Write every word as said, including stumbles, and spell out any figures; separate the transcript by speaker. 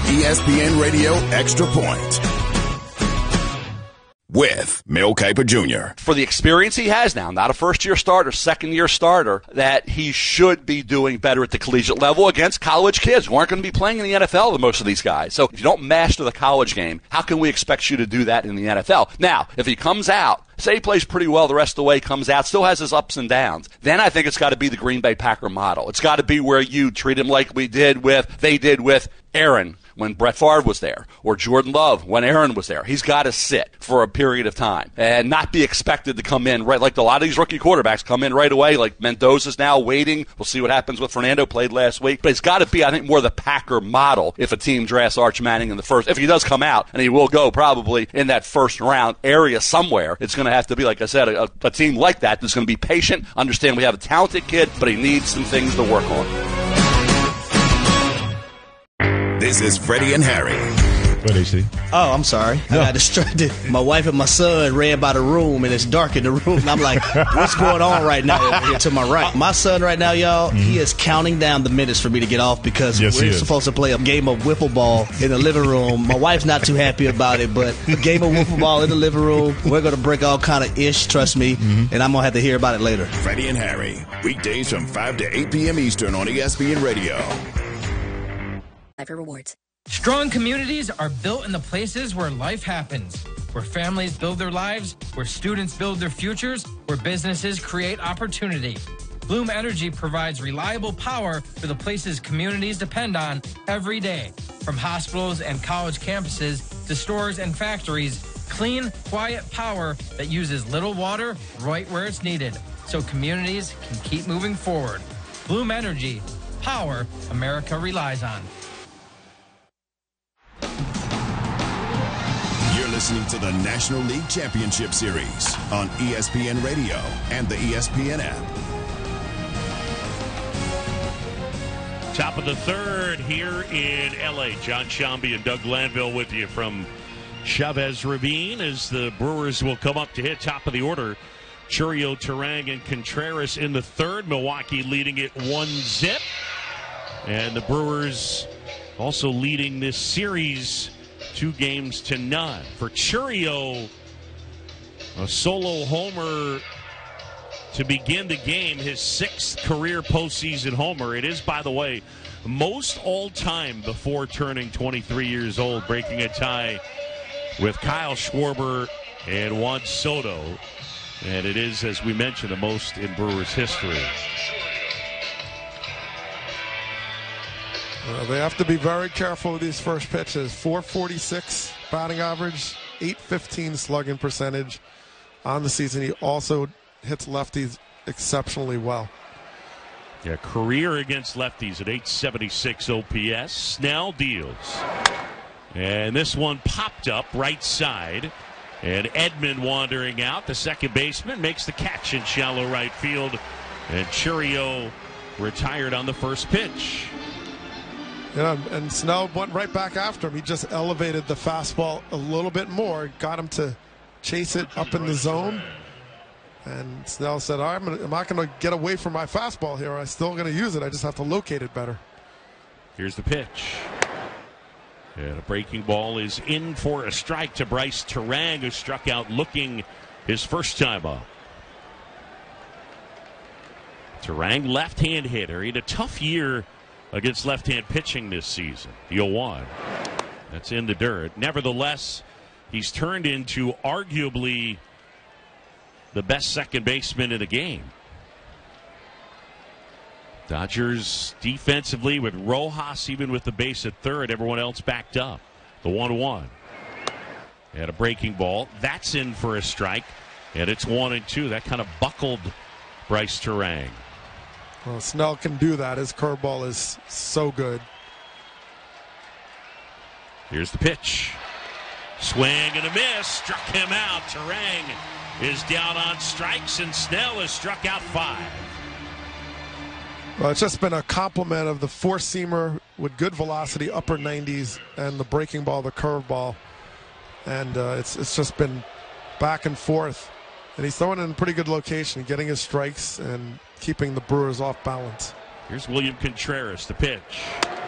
Speaker 1: E S P N Radio Extra Point with Mel Kiper Junior
Speaker 2: For the experience he has now, not a first-year starter, second-year starter, that he should be doing better at the collegiate level against college kids who aren't going to be playing in the N F L, most of these guys. So if you don't master the college game, how can we expect you to do that in the N F L? Now, if he comes out, say he plays pretty well the rest of the way, comes out, still has his ups and downs, then I think it's got to be the Green Bay Packer model. It's got to be where you treat him like we did with, they did with Aaron when Brett Favre was there, or Jordan Love when Aaron was there. He's got to sit for a period of time and not be expected to come in right like a lot of these rookie quarterbacks come in right away, like Mendoza's now waiting. We'll see what happens with Fernando, played last week. But it's got to be, I think, more the Packer model if a team drafts Arch Manning in the first. If he does come out, and he will go probably in that first round area somewhere, it's going to have to be, like I said, a, a team like that that's going to be patient, understand we have a talented kid, but he needs some things to work on.
Speaker 1: This is Freddie and Harry.
Speaker 3: What is he?
Speaker 4: Oh, I'm sorry.
Speaker 3: No.
Speaker 4: I got distracted. My wife and my son ran by the room, and it's dark in the room. And I'm like, what's going on right now over here to my right? My son right now, y'all, mm-hmm. he is counting down the minutes for me to get off because
Speaker 3: yes,
Speaker 4: we're supposed to play a game of wiffle ball in the living room. My wife's not too happy about it, but a game of wiffle ball in the living room, we're going to break all kind of ish, trust me, mm-hmm. and I'm going to have to hear about it later.
Speaker 1: Freddie and Harry, weekdays from five to eight p.m. Eastern on E S P N Radio.
Speaker 5: For rewards.
Speaker 6: Strong communities are built in the places where life happens, where families build their lives, where students build their futures, where businesses create opportunity. Bloom Energy provides reliable power for the places communities depend on every day. From hospitals and college campuses to stores and factories, clean, quiet power that uses little water right where it's needed, so communities can keep moving forward. Bloom Energy, power America relies on.
Speaker 1: Listening to the National League Championship Series on E S P N Radio and the E S P N app.
Speaker 7: Top of the third here in L A. John Shambi and Doug Glanville with you from Chavez Ravine as the Brewers will come up to hit top of the order. Chourio, Turang, and Contreras in the third. Milwaukee leading it one zip. And the Brewers also leading this series two games to none. For Chourio, a solo homer to begin the game, his sixth career postseason homer. It is, by the way, most all-time before turning twenty-three years old, breaking a tie with Kyle Schwarber and Juan Soto. And it is, as we mentioned, the most in Brewers history.
Speaker 8: Uh, they have to be very careful with these first pitches. four forty-six batting average, eight fifteen slugging percentage on the season. He also hits lefties exceptionally well.
Speaker 7: Yeah, career against lefties at eight seventy-six O P S. Snell deals. And this one popped up right side. And Edman wandering out. The second baseman makes the catch in shallow right field. And Chourio retired on the first pitch.
Speaker 8: You know, and Snell went right back after him. He just elevated the fastball a little bit more, got him to chase it up in the zone. And Snell said, I'm, gonna, I'm not going to get away from my fastball here. I'm still going to use it. I just have to locate it better.
Speaker 7: Here's the pitch. And a breaking ball is in for a strike to Bryce Turang, who struck out looking his first time up. Turang, left-hand hitter. He had a tough year against left-hand pitching this season. The oh one. That's in the dirt. Nevertheless, he's turned into arguably the best second baseman in the game. Dodgers defensively with Rojas, even with the base at third, everyone else backed up. The one one. And a breaking ball. That's in for a strike. And it's one and two. That kind of buckled Bryce Turang.
Speaker 8: Well, Snell can do that. His curveball is so good.
Speaker 7: Here's the pitch. Swing and a miss. Struck him out. Turang is down on strikes, and Snell has struck out five.
Speaker 8: Well, it's just been a compliment of the four-seamer with good velocity, upper nineties, and the breaking ball, the curveball. And uh, it's it's just been back and forth. And he's throwing it in a pretty good location, getting his strikes and keeping the Brewers off balance.
Speaker 7: Here's William Contreras, the pitch.